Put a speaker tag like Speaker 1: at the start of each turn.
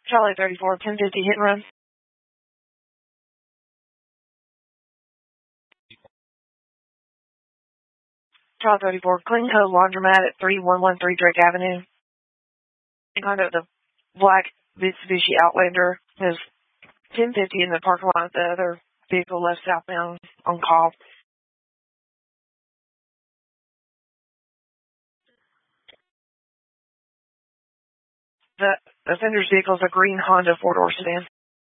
Speaker 1: Charlie 34, 1050, hit and run. Charlie 34, Clean Code Laundromat at 3113 Drake Avenue. Kind of the black Mitsubishi Outlander is 1050 in the parking lot. The other vehicle left southbound on call. The offender's vehicle is a green Honda four-door sedan.